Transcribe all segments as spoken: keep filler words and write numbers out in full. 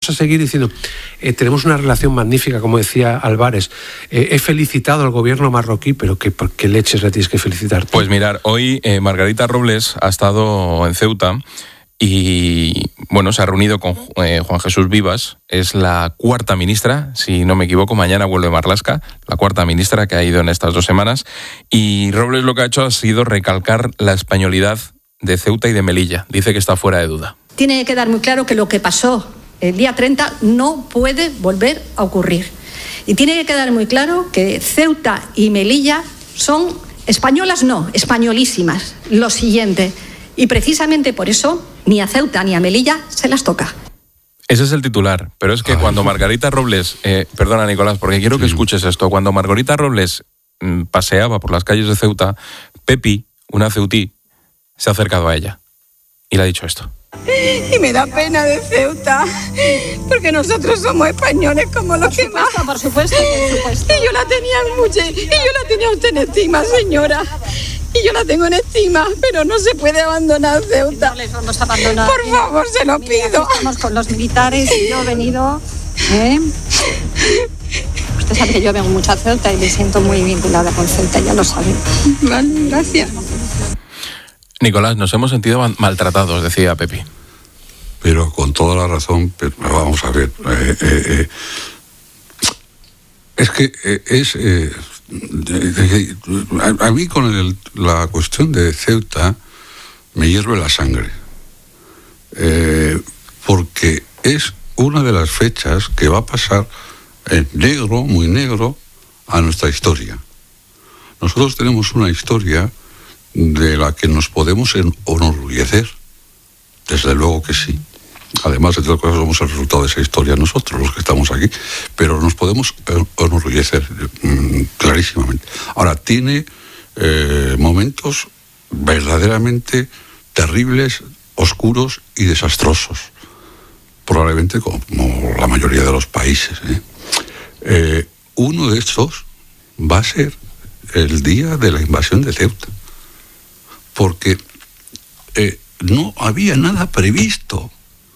vamos a seguir diciendo, eh, tenemos una relación magnífica, como decía Álvarez. Eh, he felicitado al gobierno marroquí, pero ¿qué, ¿por qué leches le tienes que felicitar? Pues mirar, hoy eh, Margarita Robles ha estado en Ceuta y, bueno, se ha reunido con eh, Juan Jesús Vivas. Es la cuarta ministra, si no me equivoco, mañana vuelve Marlaska, la cuarta ministra que ha ido en estas dos semanas. Y Robles lo que ha hecho ha sido recalcar la españolidad de Ceuta y de Melilla. Dice que está fuera de duda. Tiene que quedar muy claro que lo que pasó el día treinta no puede volver a ocurrir. Y tiene que quedar muy claro que Ceuta y Melilla son españolas, no, españolísimas. Lo siguiente. Y precisamente por eso ni a Ceuta ni a Melilla se las toca. Ese es el titular, pero es que Ay. cuando Margarita Robles, eh, perdona Nicolás, porque quiero sí. que escuches esto, cuando Margarita Robles mm, paseaba por las calles de Ceuta, Pepi, una ceutí, se ha acercado a ella y le ha dicho esto. Y me da pena de Ceuta, porque nosotros somos españoles como los que más. Por supuesto, por supuesto. Y yo la tenía mucho, y yo la tenía usted en estima, señora. Y yo la tengo en estima, pero no se puede abandonar Ceuta. No les vamos a abandonar. Por favor, se lo pido. Estamos con los militares y yo he venido. ¿eh? Usted sabe que yo vengo mucho a Ceuta y me siento muy vinculada con Ceuta, ya lo sabe. Vale, gracias. Nicolás, nos hemos sentido maltratados, decía Pepi. Pero con toda la razón, pero vamos a ver. Eh, eh, eh, es que eh, es... Eh, a, a mí con el, la cuestión de Ceuta me hierve la sangre. Eh, porque es una de las fechas que va a pasar en negro, muy negro, a nuestra historia. Nosotros tenemos una historia de la que nos podemos enorgullecer. Desde luego que sí. Además, de todas cosas, somos el resultado de esa historia nosotros, los que estamos aquí. Pero nos podemos enorgullecer mmm, clarísimamente. Ahora, tiene eh, momentos verdaderamente terribles, oscuros y desastrosos. Probablemente como la mayoría de los países. ¿eh? Eh, uno de estos va a ser el día de la invasión de Ceuta. Porque eh, no había nada previsto.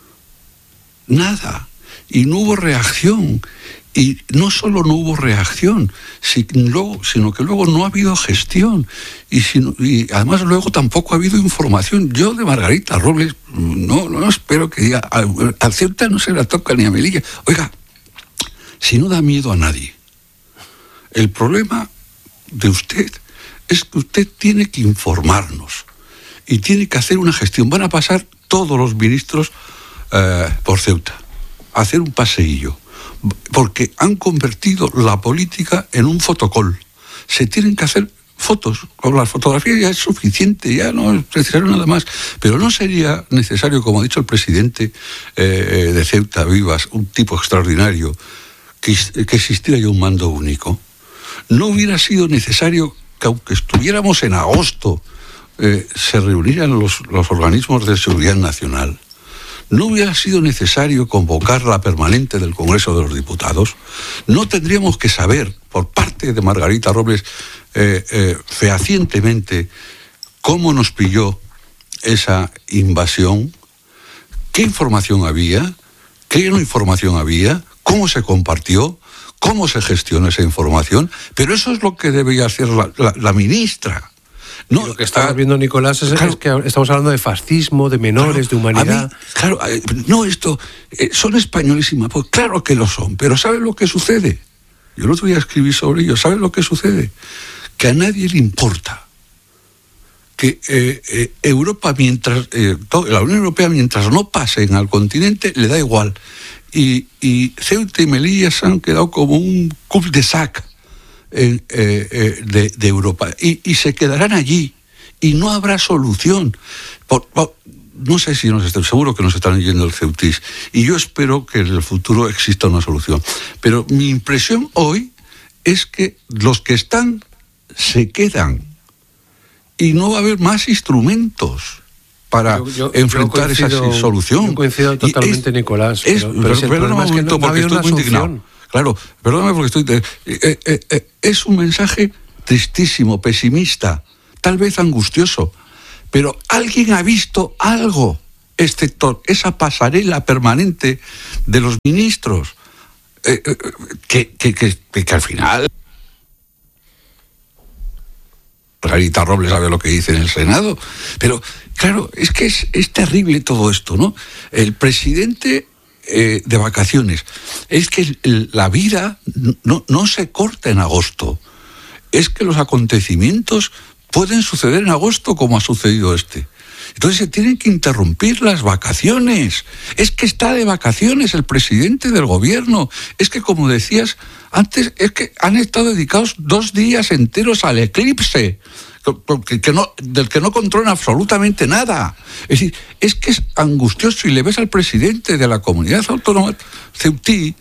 Nada. Y no hubo reacción. Y no solo no hubo reacción, sino, sino que luego no ha habido gestión. Y, sino, y además luego tampoco ha habido información. Yo de Margarita Robles no, no espero que diga, a, a Ceuta no se la toca ni a Melilla. Oiga, si no da miedo a nadie. El problema de usted es que usted tiene que informarnos y tiene que hacer una gestión. Van a pasar todos los ministros eh, por Ceuta a hacer un paseillo, porque han convertido la política en un fotocall. Se tienen que hacer fotos. Con la fotografía ya es suficiente, ya no es necesario nada más. Pero no sería necesario, como ha dicho el presidente eh, de Ceuta, Vivas, un tipo extraordinario, que, que existiera ya un mando único. No hubiera sido necesario que, aunque estuviéramos en agosto, eh, se reunieran los, los organismos de seguridad nacional. No hubiera sido necesario convocar la permanente del Congreso de los Diputados. No tendríamos que saber, por parte de Margarita Robles, eh, eh, fehacientemente cómo nos pilló esa invasión, qué información había, qué no información había, cómo se compartió, cómo se gestiona esa información. Pero eso es lo que debería hacer la, la, la ministra. No, lo que estamos viendo, Nicolás, es, claro, es que estamos hablando de fascismo, de menores, claro, de humanidad. Mí, claro, no, esto, eh, son españolísimas, pues claro que lo son, pero ¿saben lo que sucede? Yo el otro día escribí sobre ello, ¿saben lo que sucede? Que a nadie le importa. Que eh, eh, Europa, mientras, eh, la Unión Europea, mientras no pasen al continente, le da igual. Y, y Ceuta y Melilla se han quedado como un cul-de-sac. Eh, eh, de, de Europa y, y se quedarán allí y no habrá solución. Por, por, no sé si nos están, seguro que nos están yendo el Ceutis y yo espero que en el futuro exista una solución, pero mi impresión hoy es que los que están se quedan y no va a haber más instrumentos para yo, yo, enfrentar yo coincido, esa solución. Yo coincido totalmente, es, Nicolás, es, pero, pero, pero, pero un momento, es que no, porque no estoy muy indignado. Claro, perdóname porque estoy... Eh, eh, eh, es un mensaje tristísimo, pesimista, tal vez angustioso, pero alguien ha visto algo excepto esa pasarela permanente de los ministros, eh, eh, que, que, que, que al final... Margarita Robles sabe lo que dice en el Senado, pero claro, es que es, es terrible todo esto, ¿no? El presidente eh, de vacaciones, es que el, la vida no, no se corta en agosto, es que los acontecimientos pueden suceder en agosto como ha sucedido este. Entonces se tienen que interrumpir las vacaciones. Es que está de vacaciones el presidente del gobierno. Es que, como decías antes, es que han estado dedicados dos días enteros al eclipse, que, que no, del que no controlan absolutamente nada. Es decir, es que es angustioso. Y le ves al presidente de la comunidad autónoma ceutí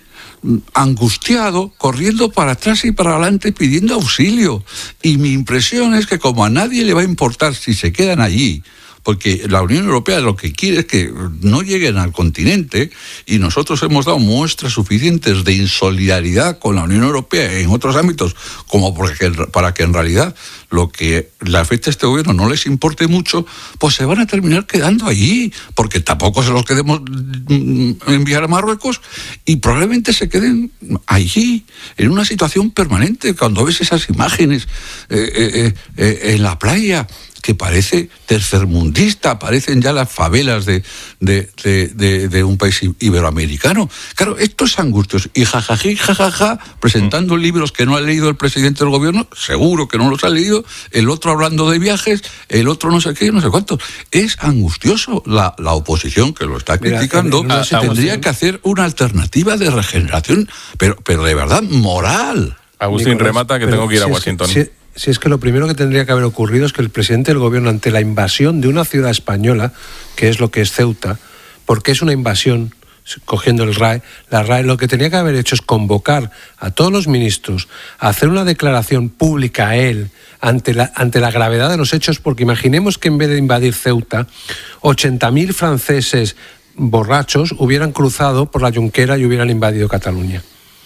angustiado, corriendo para atrás y para adelante pidiendo auxilio. Y mi impresión es que como a nadie le va a importar si se quedan allí, porque la Unión Europea lo que quiere es que no lleguen al continente, y nosotros hemos dado muestras suficientes de insolidaridad con la Unión Europea en otros ámbitos, como porque, para que en realidad lo que le afecta a este gobierno no les importe mucho, pues se van a terminar quedando allí, porque tampoco se los queremos enviar a Marruecos, y probablemente se queden allí, en una situación permanente. Cuando ves esas imágenes eh, eh, eh, en la playa, que parece tercermundista, parecen ya las favelas de, de, de, de, de un país iberoamericano. Claro, esto es angustioso. Y jajají, jajaja, presentando libros que no ha leído el presidente del gobierno, seguro que no los ha leído, el otro hablando de viajes, el otro no sé qué, no sé cuánto. Es angustioso. La, la oposición, que lo está criticando, Mira, no tendría que hacer una alternativa de regeneración, pero, pero de verdad moral. Agustín, Nicolás, remata que tengo que ir a Washington. Si, si, Si es que lo primero que tendría que haber ocurrido es que el presidente del gobierno, ante la invasión de una ciudad española, que es lo que es Ceuta, porque es una invasión, cogiendo el R A E, la R A E lo que tenía que haber hecho es convocar a todos los ministros a hacer una declaración pública a él ante la, ante la gravedad de los hechos, porque imaginemos que en vez de invadir Ceuta, ochenta mil franceses borrachos hubieran cruzado por la Jonquera y hubieran invadido Cataluña.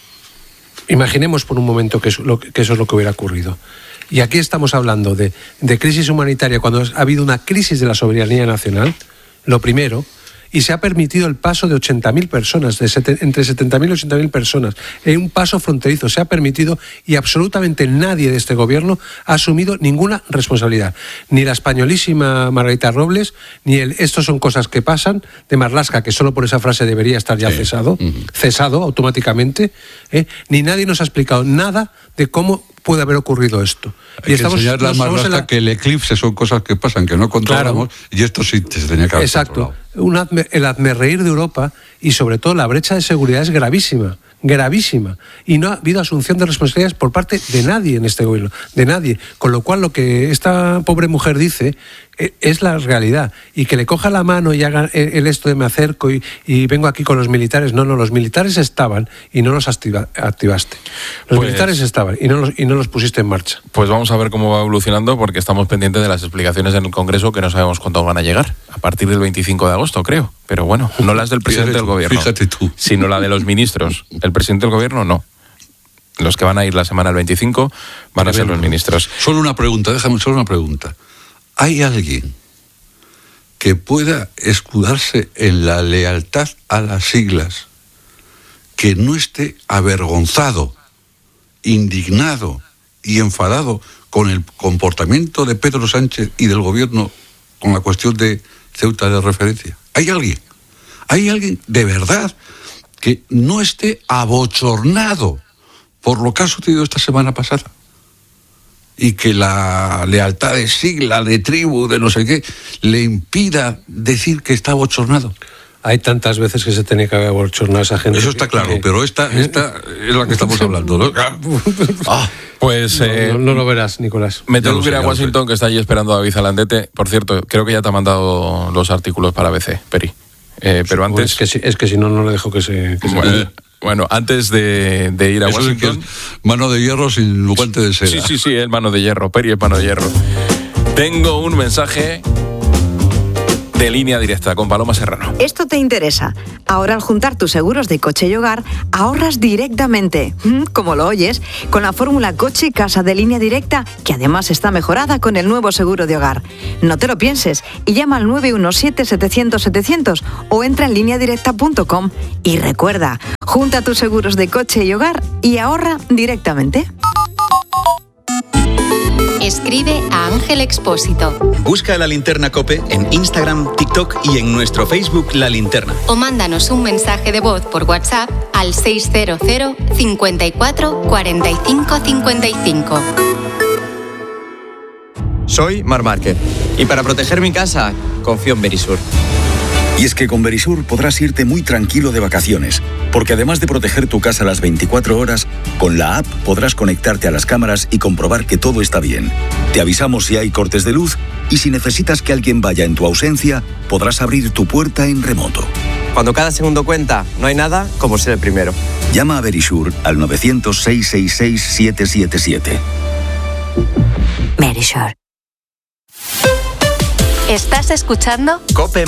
Imaginemos por un momento que eso, que eso es lo que hubiera ocurrido. Y aquí estamos hablando de, de crisis humanitaria, cuando ha habido una crisis de la soberanía nacional, lo primero, y se ha permitido el paso de ochenta mil personas, de sete, entre setenta mil y ochenta mil personas, en un paso fronterizo, se ha permitido, y absolutamente nadie de este gobierno ha asumido ninguna responsabilidad. Ni la españolísima Margarita Robles, ni el "estos son cosas que pasan" de Marlaska, que solo por esa frase debería estar ya sí. cesado, uh-huh. cesado automáticamente, ¿eh? Ni nadie nos ha explicado nada de cómo puede haber ocurrido esto. Hay y estamos, que enseñarle a Marlaska la... que el eclipse son cosas que pasan, que no controlamos, claro. Y esto sí se tenía que haber Exacto. Un hazme, el hazmerreír de Europa, y sobre todo la brecha de seguridad es gravísima, gravísima. Y no ha habido asunción de responsabilidades por parte de nadie en este gobierno, de nadie. Con lo cual lo que esta pobre mujer dice es la realidad. Y que le coja la mano y haga el esto de me acerco y, y vengo aquí con los militares. No, no, los militares estaban y no los activa, activaste. Los pues, militares estaban y no, los, y no los pusiste en marcha. Pues vamos a ver cómo va evolucionando, porque estamos pendientes de las explicaciones en el Congreso, que no sabemos cuándo van a llegar. A partir del veinticinco de agosto, creo. Pero bueno, no las del presidente fíjate, del gobierno, fíjate tú. Sino la de los ministros. El presidente del gobierno no. Los que van a ir la semana del veinticinco van a ser los ministros. Solo una pregunta, déjame solo una pregunta. ¿Hay alguien que pueda escudarse en la lealtad a las siglas, que no esté avergonzado, indignado y enfadado con el comportamiento de Pedro Sánchez y del gobierno con la cuestión de Ceuta de referencia? ¿Hay alguien? ¿Hay alguien de verdad que no esté abochornado por lo que ha sucedido esta semana pasada? Y que la lealtad de sigla, de tribu, de no sé qué, le impida decir que está abochornado. Hay tantas veces que se tenía que haber abochornado a esa gente. Eso está claro, que... pero esta, esta es la que estamos hablando, ¿no? Ah, pues eh, no, no, no lo verás, Nicolás. Me tengo que ir a Washington, que está allí esperando a David Alandete. Por cierto, creo que ya te ha mandado los artículos para B C, Peri. Eh, pero antes... Es que, si, es que si no, no le dejo que se... Que bueno, se... Bueno, antes de, de ir a Eso Washington... Es mano de hierro sin guante de seda. Sí, sí, sí, es mano de hierro. Peri es mano de hierro. Tengo un mensaje de Línea Directa con Paloma Serrano. Esto te interesa. Ahora al juntar tus seguros de coche y hogar, ahorras directamente, como lo oyes, con la fórmula coche y casa de Línea Directa, que además está mejorada con el nuevo seguro de hogar. No te lo pienses y llama al nueve uno siete, setecientos, setecientos o entra en línea directa punto com. Y recuerda, junta tus seguros de coche y hogar y ahorra directamente. Escribe a Ángel Expósito. Busca La Linterna COPE en Instagram, TikTok y en nuestro Facebook La Linterna. O mándanos un mensaje de voz por WhatsApp al seis cero cero, cincuenta y cuatro, cuarenta y cinco, cincuenta y cinco. Soy Mar Márquez y para proteger mi casa confío en Verisur. Y es que con Verisur podrás irte muy tranquilo de vacaciones, porque además de proteger tu casa las veinticuatro horas, con la app podrás conectarte a las cámaras y comprobar que todo está bien. Te avisamos si hay cortes de luz y si necesitas que alguien vaya en tu ausencia, podrás abrir tu puerta en remoto. Cuando cada segundo cuenta, no hay nada como ser el primero. Llama a Verisur al novecientos, seiscientos sesenta y seis, setecientos setenta y siete. Verisur. ¿Estás escuchando? COPE